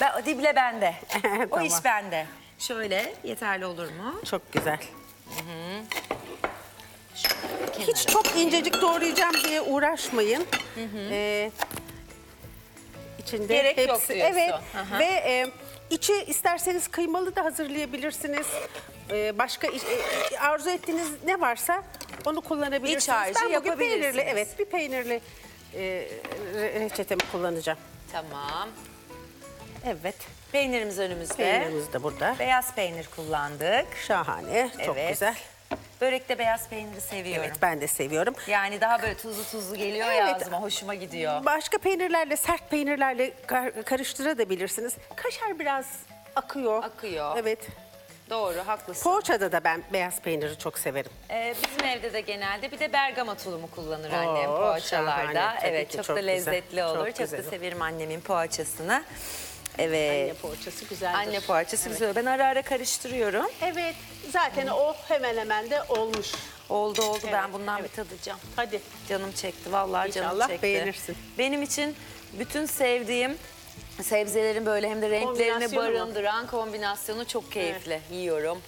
Dible bende. O Tamam. iş bende. Şöyle yeterli olur mu? Çok güzel. Kenara. Hiç çok incecik doğrayacağım diye uğraşmayın. İçinde Gerek yok hepsi. diyorsun. Evet. Hı hı. Ve içi isterseniz kıymalı da hazırlayabilirsiniz. Başka arzu ettiğiniz ne varsa onu kullanabilirsiniz. İç harcı Ben bugün yapabilirsiniz. peynirli, evet, bir peynirli reçetemi kullanacağım. Tamam. Evet. Peynirimiz önümüzde. Peynirimiz de burada. Beyaz peynir kullandık. Şahane. Çok Evet. güzel. Börekte beyaz peyniri seviyorum. Evet, ben de seviyorum. Yani daha böyle tuzlu geliyor ya Evet. ağzıma, hoşuma gidiyor. Başka peynirlerle, sert peynirlerle karıştırabilirsiniz. Kaşar biraz akıyor. Akıyor. Evet. Doğru, haklısın. Poğaçada da ben beyaz peyniri çok severim. Bizim evde de genelde bir de bergamot tulumu kullanır annem Oo, poğaçalarda. şahane. Tabii Evet, ki çok çok da güzel. lezzetli olur. Çok Çok, da güzel. severim annemin poğaçasını. Evet. Anne poğaçası güzeldir. Anne poğaçası güzel. Ben ara ara karıştırıyorum. Evet. Zaten o hemen hemen de olmuş. Oldu. Evet, Ben bundan evet. bir tadacağım. Hadi. Canım çekti vallahi canım İnşallah çekti. beğenirsin. Benim için bütün sevdiğim sebzelerin böyle hem de renklerini Kombinasyonu mu? barındıran kombinasyonu çok keyifli. Yiyorum.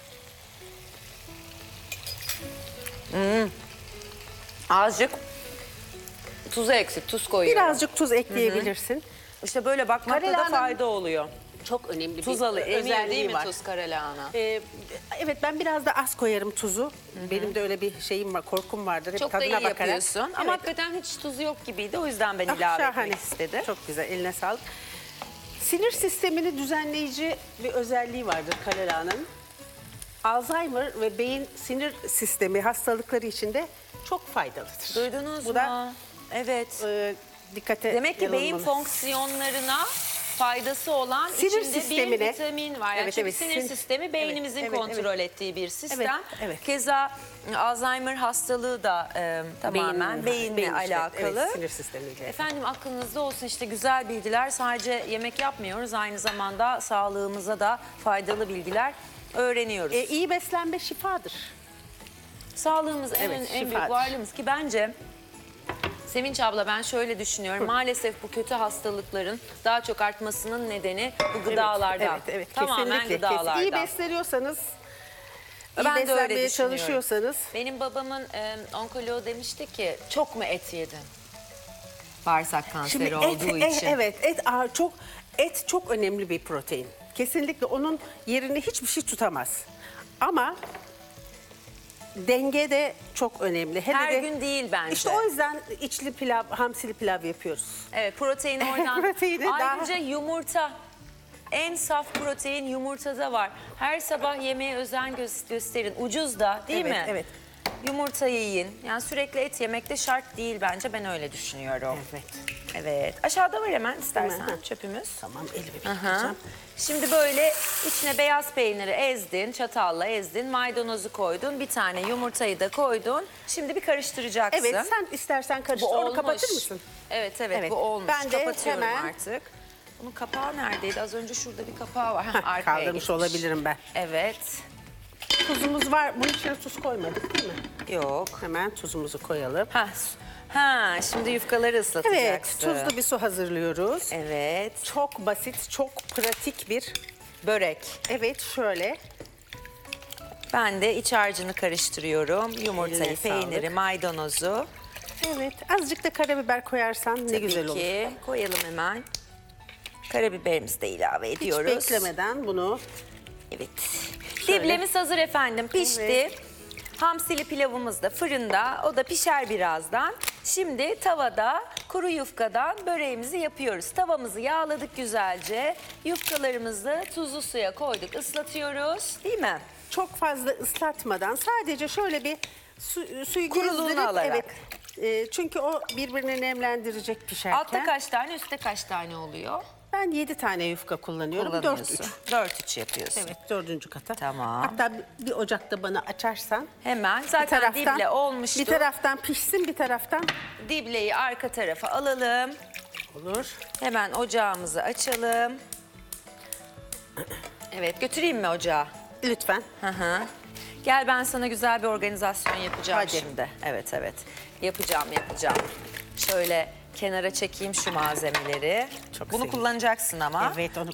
Azıcık tuzu eksik, tuz koyuyorum. Birazcık tuz ekleyebilirsin. İşte böyle bakmakta da Karalahanın- fayda oluyor. Çok önemli Tuz bir emiyor değil özelliği mi var. tuz karalahana? Evet, ben biraz da az koyarım tuzu. Benim de öyle bir şeyim var, korkum vardır. Hep Çok da tadına iyi bakarak. yapıyorsun. Ama Evet. hakikaten hiç tuzu yok gibiydi. O yüzden ben Ah, ilave şahane. etmek istedim. Çok güzel, eline sağlık. Sinir sistemini düzenleyici bir özelliği vardır karalahananın. Alzheimer ve beyin sinir sistemi hastalıkları için de çok faydalıdır. Duydunuz Bu mu? da Evet. dikkate Demek ki beyin alınmalı. fonksiyonlarına faydası olan Sinir içinde sistemine- bir vitamin var. Yani Evet, çünkü evet, sinir sistemi beynimizin evet, kontrol ettiği bir sistem. Evet, evet. Keza Alzheimer hastalığı da tamamen beyinle beyin işte, alakalı. evet, sinir sistemiyle. Efendim aklınızda olsun işte güzel bilgiler, sadece yemek yapmıyoruz, aynı zamanda sağlığımıza da faydalı bilgiler öğreniyoruz. İyi beslenme şifadır. Sağlığımız Evet, en büyük şifadır. varlığımız ki bence Sevinç abla, ben şöyle düşünüyorum. Maalesef bu kötü hastalıkların daha çok artmasının nedeni bu gıdalardan. Evet, Tamamen kesinlikle. gıdalardan. İyi besleniyorsanız, iyi Ben de öyle beslenmeye düşünüyorum. çalışıyorsanız. Benim babamın onkoloğu demişti ki çok mu et yedin? Bağırsak kanseri olduğu için. Evet, et çok önemli bir protein. Kesinlikle onun yerini hiçbir şey tutamaz. Ama denge de çok önemli. Hele Her de, gün değil bence. İşte o yüzden içli pilav, hamsili pilav yapıyoruz. Evet, protein oradan. Proteini daha- Ayrıca yumurta. En saf protein yumurtada var. Her sabah yemeğe özen gösterin. Ucuz da değil Evet, mi? evet. Yumurtayı yiyin. Yani sürekli et yemek de şart değil bence. Ben öyle düşünüyorum. Evet. Evet. Aşağıda var hemen istersen Hemen. çöpümüz. Tamam, elimi bir Aha. yıkayacağım. Şimdi böyle içine beyaz peyniri ezdin, çatalla ezdin, maydanozu koydun, bir tane yumurtayı da koydun. Şimdi bir karıştıracaksın. Evet, sen istersen karıştır. Bu Onu olmuş. kapatır mısın? Evet, Evet. bu olmuş. Ben de Kapatıyorum hemen- artık. Bunun kapağı neredeydi? Az önce şurada bir kapağı var. Arkaya Kaldırmış gitmiş. olabilirim ben. Evet. Tuzumuz var. Bunun içine tuz koymadık değil mi? Yok. Hemen tuzumuzu koyalım. Şimdi yufkaları ıslatacaksın. Evet, tuzlu bir su hazırlıyoruz. Evet. Çok basit, çok pratik bir. Börek. Evet, şöyle. Ben de iç harcını karıştırıyorum. Yumurtayı, Eline peyniri, sağlık. maydanozu. Evet, azıcık da karabiber koyarsan ne güzel olur. Tabii ki. Koyalım hemen. Karabiberimizi de ilave Hiç ediyoruz. beklemeden bunu. Evet. Şöyle. Diblemiz hazır efendim. Pişti. Evet. Hamsili pilavımız da fırında. O da pişer birazdan. Şimdi tavada kuru yufkadan böreğimizi yapıyoruz. Tavamızı yağladık güzelce. Yufkalarımızı tuzlu suya koyduk, ıslatıyoruz. Değil mi? Çok fazla ıslatmadan sadece şöyle bir suyu Kuruluğunu gezdirip, alarak. evet. Çünkü o birbirini nemlendirecek pişerken. Altta kaç tane, üstte kaç tane oluyor? Ben 7 tane yufka kullanıyorum. 4-3. 4-3 yapıyorsun. Evet, 4. kata. Tamam. Hatta bir ocakta bana açarsan. Hemen Bir zaten taraftan, dible olmuştu. bir taraftan pişsin, bir taraftan Dibleyi arka tarafa alalım. olur. Hemen ocağımızı açalım. Evet, götüreyim mi ocağa? Lütfen. Hı hı. Gel, ben sana güzel bir organizasyon yapacağım Hadi. şimdi. Evet. Yapacağım. Şöyle kenara çekeyim şu malzemeleri. Çok Bunu sevdim. kullanacaksın ama. Evet, onu